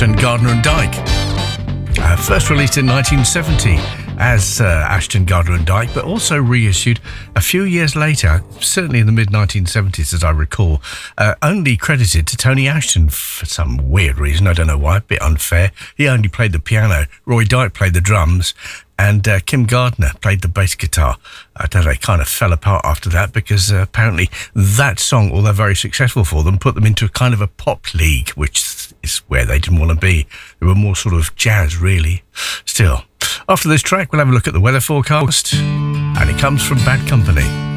Ashton, Gardner and Dyke. First released in 1970 as Ashton, Gardner and Dyke, but also reissued a few years later, certainly in the mid-1970s as I recall, only credited to Tony Ashton for some weird reason. I don't know why, a bit unfair. He only played the piano, Roy Dyke played the drums, and Kim Gardner played the bass guitar. I don't know, it kind of fell apart after that because apparently that song, although very successful for them, put them into a kind of a pop league, which is where they didn't want to be. They were more sort of jazz, really. Still, after this track, we'll have a look at the weather forecast, and it comes from Bad Company.